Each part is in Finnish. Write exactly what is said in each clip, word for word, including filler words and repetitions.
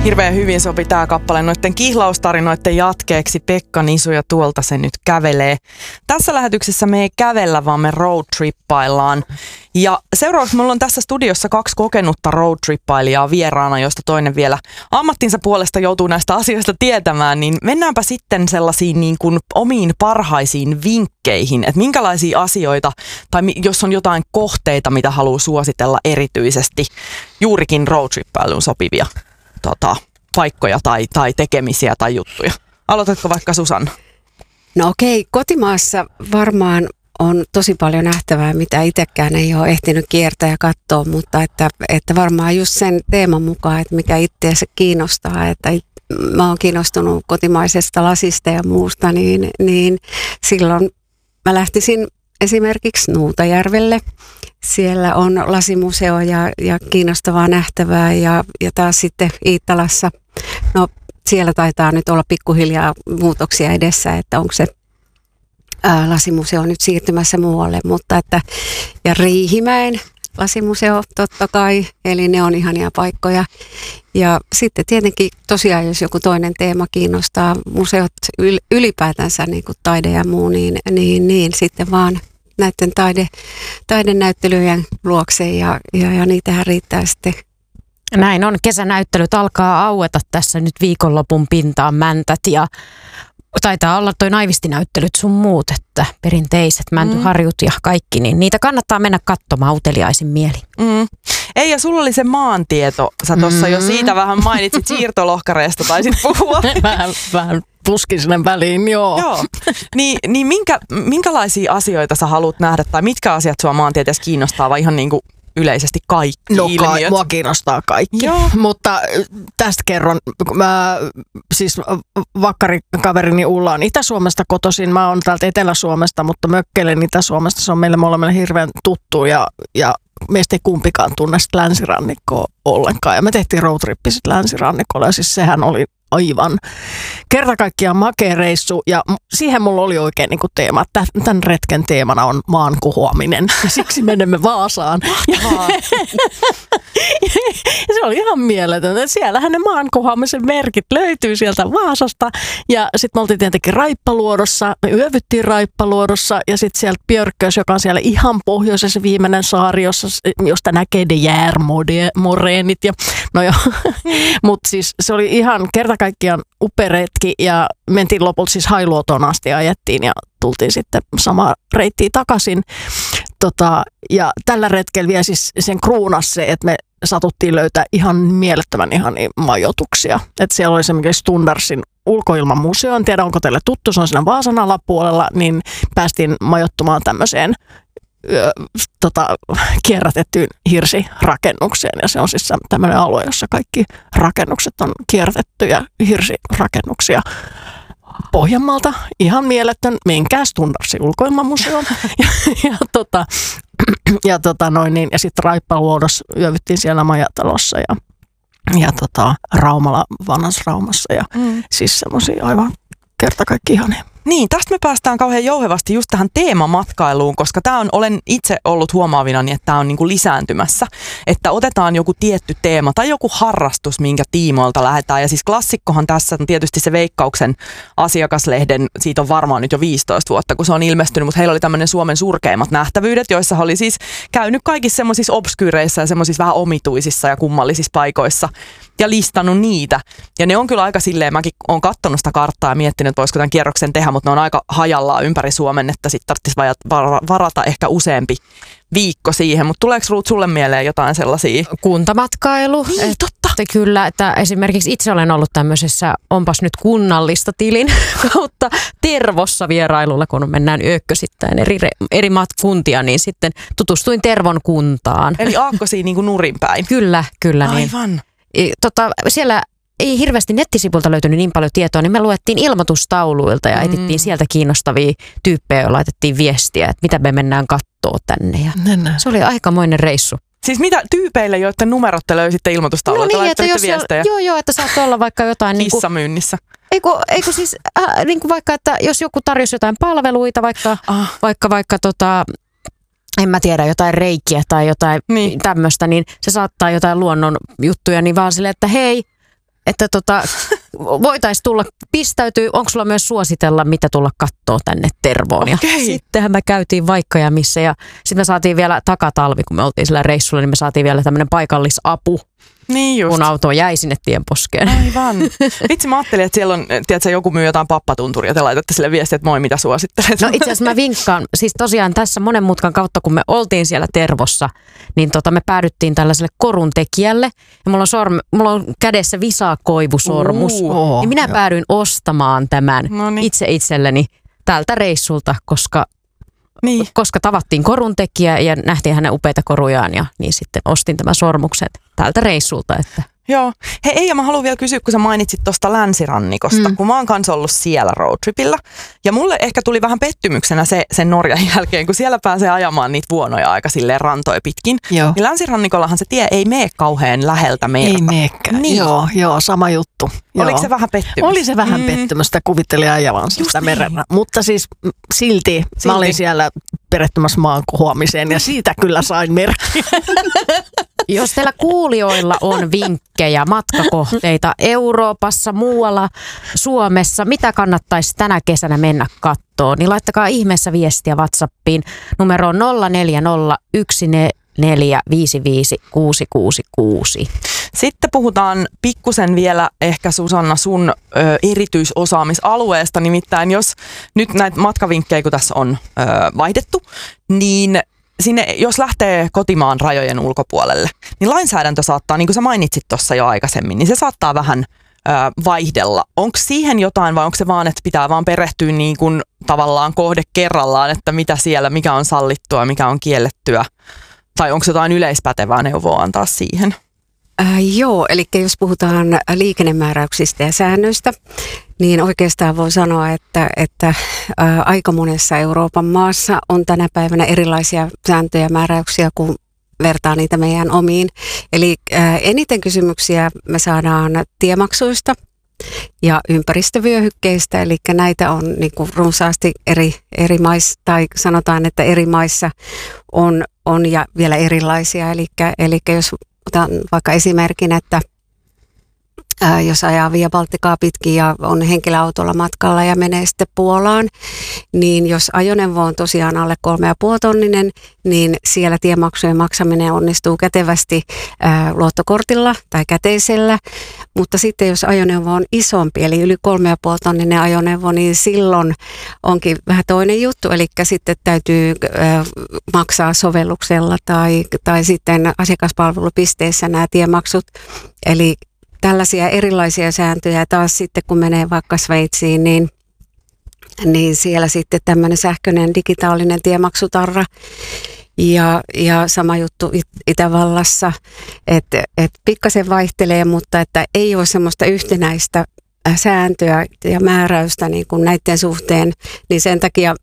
Hirveän hyvin sopi tää kappale noitten kihlaustarinoiden jatkeeksi. Pekka Nisu ja tuolta se nyt kävelee. Tässä lähetyksessä me ei kävellä, vaan me roadtrippaillaan. Ja seuraavaksi mulla on tässä studiossa kaksi kokenutta roadtrippailijaa vieraana, joista toinen vielä ammattinsa puolesta joutuu näistä asioista tietämään. Niin mennäänpä sitten sellaisiin niin kuin omiin parhaisiin vinkkeihin, että minkälaisia asioita, tai jos on jotain kohteita, mitä haluaa suositella erityisesti juurikin roadtrippailuun sopivia Tota, paikkoja tai, tai tekemisiä tai juttuja. Aloitatko vaikka Susanna? No okei, kotimaassa varmaan on tosi paljon nähtävää, mitä itsekään ei ole ehtinyt kiertää ja katsoa, mutta että, että varmaan just sen teeman mukaan, että mikä itseänsä kiinnostaa, että it, mä oon kiinnostunut kotimaisesta lasista ja muusta, niin, niin silloin mä lähtisin esimerkiksi Nuutajärvelle. Siellä on lasimuseo ja, ja kiinnostavaa nähtävää ja, ja taas sitten Iittalassa, no siellä taitaa nyt olla pikkuhiljaa muutoksia edessä, että onko se ää, lasimuseo nyt siirtymässä muualle, mutta että ja Riihimäen lasimuseo totta kai, eli ne on ihania paikkoja. Ja sitten tietenkin tosiaan, jos joku toinen teema kiinnostaa, museot ylipäätänsä niin kuin taide ja muu, niin, niin, niin sitten vaan näiden taide, taidenäyttelyjen luokse ja, ja, ja niitähän riittää sitten. Näin on. Kesänäyttelyt alkaa aueta tässä nyt viikonlopun pintaan mäntät ja taitaa olla toi naivistinäyttelyt sun muut, että perinteiset mäntyharjut ja kaikki, niin niitä kannattaa mennä katsomaan uteliaisin mieli. Mm. Ei, ja sulla oli se maantieto. Sä tuossa mm. jo siitä vähän mainitsit siirtolohkareesta, taisit puhua. vähän, vähän puskin sinne väliin, joo. joo. Ni, niin minkä, minkälaisia asioita sä haluat nähdä, tai mitkä asiat sua maantieteessä kiinnostaa, vai ihan niin kuin yleisesti kaikki no, ilmiöt? No mua kiinnostaa kaikki, joo. Mutta tästä kerron. Mä, siis vakkarikaverini Ulla on Itä-Suomesta kotoisin, mä oon täältä Etelä-Suomesta, mutta mökkeilen Itä-Suomesta, se on meille molemmille hirveän tuttu ja, ja meistä ei kumpikaan tunne sitä länsirannikkoa ollenkaan. Ja me tehtiin roadtrippi sitten länsirannikolla ja siis sehän oli aivan kerta kaikkiaan makea reissu ja siihen mulla oli oikein niin kuin teema. Tämän retken teemana on maan kohoaminen ja siksi menemme Vaasaan. Ja, ja se oli ihan mieletöntä. Siellähän ne maan kohoamisen merkit löytyy sieltä Vaasasta ja sitten me oltiin tietenkin Raippaluodossa, me yövyttiin Raippaluodossa ja sitten sieltä Björkös, joka on siellä ihan pohjoisessa viimeinen saari, jossa, josta näkee de Järmoreenit ja no joo, mutta siis se oli ihan kerta kaikkiaan upea retki ja mentiin lopulta siis Hailuotoon asti ja ajettiin ja tultiin sitten samaa reittiä takaisin. Tota, ja tällä retkellä vielä siis sen kruunas se, että me satuttiin löytää ihan mielettömän ihania majoituksia. Että siellä oli esimerkiksi Stundarsin ulkoilmamuseo, en tiedä onko teille tuttu, se on siinä Vaasan alapuolella, niin päästiin majoittumaan tämmöiseen Ö, tota, kierrätettyyn hirsirakennukseen ja se on siis tämmöinen alue, jossa kaikki rakennukset on kierrätettyjä hirsirakennuksia Pohjanmaalta. Ihan mieletön, menkää Stundarsin ulkoilmamuseoon ja, ja, tota, ja, tota noin, niin, ja sitten Raippaluodossa yövyttiin siellä majatalossa ja, ja tota, Raumalla, vanhassa Raumassa ja mm. siis semmoisia aivan kerta kaikki ihania. Niin, tästä me päästään kauhean jouhevasti just tähän teemamatkailuun, koska tämä on, olen itse ollut huomaavinani, että tämä on niinku lisääntymässä, että otetaan joku tietty teema tai joku harrastus, minkä tiimoilta lähdetään. Ja siis klassikkohan tässä on tietysti se Veikkauksen asiakaslehden, siitä on varmaan nyt jo viisitoista vuotta, kun se on ilmestynyt, mutta heillä oli tämmöinen Suomen surkeimmat nähtävyydet, joissa oli siis käynyt kaikissa semmoisissa obskyyreissä ja semmoisissa vähän omituisissa ja kummallisissa paikoissa ja listannut niitä. Ja ne on kyllä aika silleen, mäkin olen katsonut sitä karttaa ja miettinyt, että voisiko tämän kierroksen tehdä, mutta ne on aika hajallaan ympäri Suomen, että sitten tarvitsisi varata ehkä useampi viikko siihen. Mutta tuleeko Ruut sulle mieleen jotain sellaisia? Kuntamatkailu. Niin, et, totta. Että kyllä, että esimerkiksi itse olen ollut tämmöisessä, onpas nyt kunnallista tilin kautta Tervossa vierailulla, kun mennään yökkösittäin eri, eri kuntia, niin sitten tutustuin Tervon kuntaan. Eli aakkosiin niin kuin nurinpäin. Kyllä, kyllä. Aivan. Niin. Tota, siellä ei hirveästi nettisivulta löytynyt niin paljon tietoa, niin me luettiin ilmoitustauluilta ja etittiin mm. sieltä kiinnostavia tyyppejä ja laitettiin viestiä, että mitä me mennään kattoo tänne. Ja se oli aikamoinen reissu. Siis mitä tyypeille, joiden numerot te löysitte ilmoitustauluilta? No niin, että jos viestejä? Joo, joo, että saattoi olla vaikka jotain kissamyynnissä. Eiku, eiku siis, äh, niin kuin vaikka, että jos joku tarjosi jotain palveluita, vaikka, ah. vaikka, vaikka tota, en mä tiedä, jotain reikiä tai jotain niin. tämmöistä, niin se saattaa jotain luonnon juttuja, niin vaan silleen, että hei, että tota, voitaisiin tulla, pistäytyy, onko sulla myös suositella, mitä tulla kattoo tänne Tervoon. Ja Okei. sittenhän me käytiin vaikka ja missä ja sitten me saatiin vielä takatalvi, kun me oltiin sillä reissulla, niin me saatiin vielä tämmöinen paikallisapu, Niin just. kun auto jäi sinne tienposkeen. Aivan. Vitsi, mä ajattelin, että siellä on, tiedätkö, joku myy jotain pappatunturia ja te laitatte sille viestiä, että moi, mitä suosittelet. No itse asiassa mä vinkkaan, siis tosiaan tässä monen mutkan kautta, kun me oltiin siellä Tervossa, niin tota me päädyttiin tällaiselle korun tekijälle. Ja mulla on, sorm, mulla on kädessä visakoivusormus. Uh, niin minä päädyin ostamaan tämän Noniin. itse itselleni tältä reissulta, koska, Niin. koska tavattiin korun tekijä ja nähtiin hänen upeita korujaan. Ja niin sitten ostin tämän sormuksen tältä reissulta, että Joo. Hei Eija, mä haluan vielä kysyä, kun sä mainitsit tuosta länsirannikosta, mm. kun mä oon kanssa ollut siellä roadtripillä. Ja mulle ehkä tuli vähän pettymyksenä se sen Norjan jälkeen, kun siellä pääsee ajamaan niitä vuonoja aika silleen rantoja pitkin. Joo. Niin länsirannikollahan se tie ei mene kauhean läheltä merta. Ei meekään. Niin. Joo, joo, sama juttu. Oliko Joo. se vähän pettymys? Oli se vähän Mm. pettymystä, kuvitteli ajavansa Just sitä niin. merellä. Mutta siis m, silti, Silti. mä olin siellä perehtymässä maan kohoamiseen ja siitä kyllä sain merkkiä. jos teillä kuulijoilla on vinkkejä, matkakohteita Euroopassa, muualla Suomessa, mitä kannattaisi tänä kesänä mennä kattoon, niin laittakaa ihmeessä viestiä WhatsAppiin numeroon nolla neljä nolla yksi neljä viisi viisi kuusi kuusi kuusi. Sitten puhutaan pikkusen vielä ehkä Susanna sun ö, erityisosaamisalueesta, nimittäin jos nyt näitä matkavinkkejä, kun tässä on ö, vaihdettu, niin sinne, jos lähtee kotimaan rajojen ulkopuolelle, niin lainsäädäntö saattaa, niin kuin sä mainitsit tuossa jo aikaisemmin, niin se saattaa vähän ö, vaihdella. Onko siihen jotain vai onko se vaan, että pitää vaan perehtyä niin kuin tavallaan kohde kerrallaan, että mitä siellä, mikä on sallittua, mikä on kiellettyä, tai onko jotain yleispätevää neuvoa antaa siihen? Äh, joo, eli jos puhutaan liikennemääräyksistä ja säännöistä, niin oikeastaan voi sanoa, että, että äh, aika monessa Euroopan maassa on tänä päivänä erilaisia sääntöjä ja määräyksiä, kun vertaa niitä meidän omiin. Eli äh, eniten kysymyksiä me saadaan tiemaksuista ja ympäristövyöhykkeistä, eli näitä on niin kuin runsaasti eri, eri maissa, tai sanotaan, että eri maissa on, on ja vielä erilaisia, eli, eli jos otan vaikka esimerkin, että ää, jos ajaa Via Balticaa pitkin ja on henkilöautolla matkalla ja menee sitten Puolaan, niin jos ajoneuvo on tosiaan alle kolme ja puoli tonninen, niin siellä tiemaksujen maksaminen onnistuu kätevästi ää, luottokortilla tai käteisellä. Mutta sitten jos ajoneuvo on isompi, eli yli kolme ja puoli tonninen ajoneuvo, niin silloin onkin vähän toinen juttu. Eli sitten täytyy ää, maksaa sovelluksella tai, tai sitten asiakaspalvelupisteessä nämä tiemaksut. Eli tällaisia erilaisia sääntöjä taas sitten, kun menee vaikka Sveitsiin, niin, niin siellä sitten tämmöinen sähköinen digitaalinen tiemaksutarra. Ja, ja sama juttu It- Itävallassa, että et pikkasen vaihtelee, mutta että ei ole semmoista yhtenäistä sääntöä ja määräystä niin kuin näiden suhteen, niin sen takia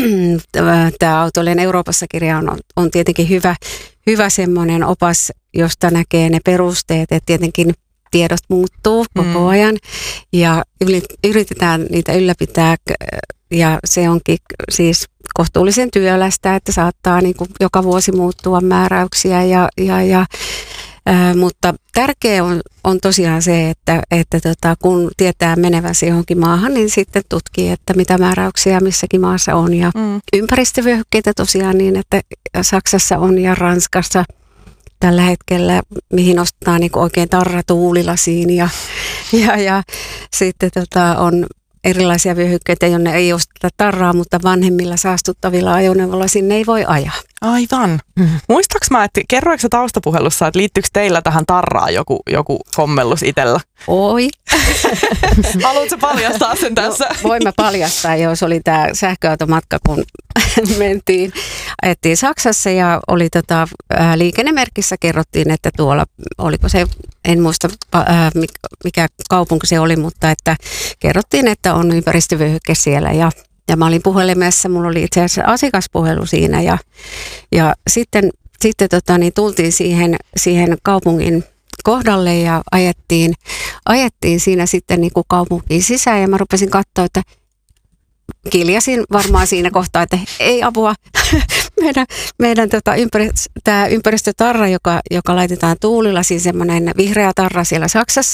tämä Autoilijan Euroopassa-kirja on, on tietenkin hyvä, hyvä semmoinen opas, josta näkee ne perusteet, että tietenkin tiedot muuttuu koko Mm. ajan ja yritetään niitä ylläpitää ja se onkin siis kohtuullisen työlästä, että saattaa niin kuin joka vuosi muuttua määräyksiä ja, ja, ja ää, mutta tärkeää on, on tosiaan se, että, että tota, kun tietää menevänsä johonkin maahan, niin sitten tutkii, että mitä määräyksiä missäkin maassa on ja Mm. ympäristövyöhykkeitä tosiaan niin, että Saksassa on ja Ranskassa tällä hetkellä, mihin ostetaan niin kuin oikein tarratuulilasiin ja, ja, ja sitten tota, on erilaisia vyöhykkeitä, jonne ei osteta tarraa, mutta vanhemmilla saastuttavilla ajoneuvoilla sinne ei voi ajaa. Aivan. Mm. Muistaaks mä, että kerroiko sä taustapuhelussa, että liittyykö teillä tähän tarraan joku, joku kommellus itsellä? Oi. Haluatko paljastaa sen tässä? No, voin mä paljastaa, jos oli tämä sähköautomatka, kun mentiin, ajettiin Saksassa ja oli tota, ää, liikennemerkissä kerrottiin, että tuolla, oliko se, en muista ää, mikä kaupunki se oli, mutta että kerrottiin, että on ympäristövyöhyke siellä ja Ja mä olin puhelimessa, mulla oli itse asiassa asiakaspuhelu siinä ja, ja sitten, sitten tota, niin tultiin siihen, siihen kaupungin kohdalle ja ajettiin, ajettiin siinä sitten niin kuin kaupunkiin sisään ja mä rupesin katsoa, että kiljasin varmaan siinä kohtaa, että ei apua. meidän meidän tota ympäristö, tämä ympäristötarra, joka, joka laitetaan tuulilla, siis semmoinen vihreä tarra siellä Saksassa,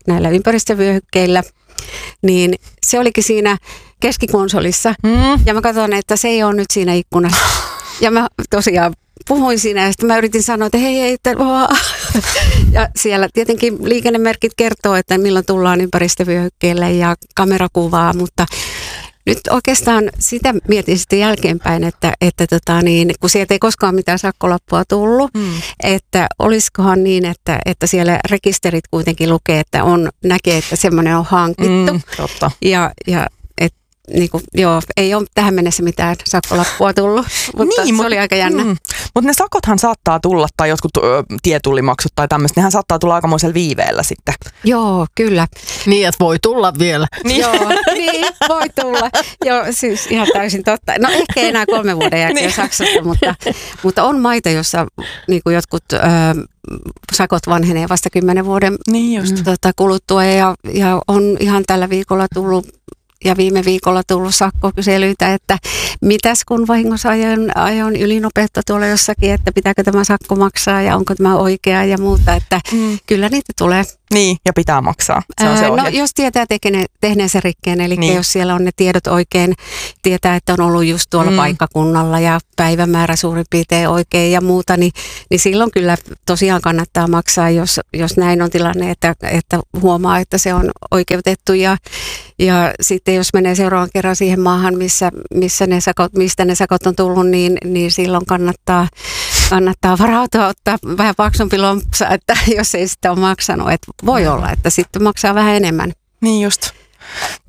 näillä ympäristövyöhykkeillä, niin se olikin siinä keskikonsolissa. Mm. Ja mä katson, että se ei ole nyt siinä ikkunassa. Ja mä tosiaan puhuin siinä ja sitten mä yritin sanoa, että hei, hei, että ja siellä tietenkin liikennemerkit kertoo, että milloin tullaan ympäristövyöhykkeelle ja kamerakuvaa, mutta nyt oikeastaan sitä mietin sitten jälkeenpäin, että, että tota niin, kun sieltä ei koskaan mitään sakkolappua tullut, mm. että olisikohan niin, että, että siellä rekisterit kuitenkin lukee, että on, näkee, että semmoinen on hankittu. Mm, totta. Ja, ja Niin kuin, joo, ei ole tähän mennessä mitään sakkolappua tullut, mutta niin, se mut, oli aika jännä. Mm, mutta ne sakothan saattaa tulla, tai jotkut ö, tietullimaksut tai tämmöistä, nehän saattaa tulla aikamoisella viiveellä sitten. Joo, kyllä. Niin, että voi tulla vielä. Niin. Joo, niin, voi tulla. Joo, siis ihan täysin totta. No ehkä enää kolme vuoden jälkeen niin. Saksassa, mutta, mutta on maita, jossa niin kuin jotkut ö, sakot vanhenee vasta kymmenen vuoden niin just. Tota, kuluttua ja, ja on ihan tällä viikolla tullut ja viime viikolla tullut sakkokyselyitä, että mitäs kun vahingossa ajan, ajan ylinopeutta tuolla jossakin, että pitääkö tämä sakko maksaa ja onko tämä oikea ja muuta, että mm. kyllä niitä tulee. Niin, ja pitää maksaa. Se on se Ää, ohje. no jos tietää tekene, tehneensä rikkeen, eli niin. Jos siellä on ne tiedot oikein, tietää, että on ollut just tuolla mm. paikkakunnalla ja päivämäärä suurin piirtein oikein ja muuta, niin, niin silloin kyllä tosiaan kannattaa maksaa, jos, jos näin on tilanne, että, että huomaa, että se on oikeutettu ja, ja sitten jos menee seuraavan kerran siihen maahan, missä, missä ne sakot, mistä ne sakot on tullut, niin, niin silloin kannattaa, kannattaa varautua ottaa vähän paksumpi lompsa, että jos ei sitä ole maksanut, että voi olla, että sitten maksaa vähän enemmän. Niin just.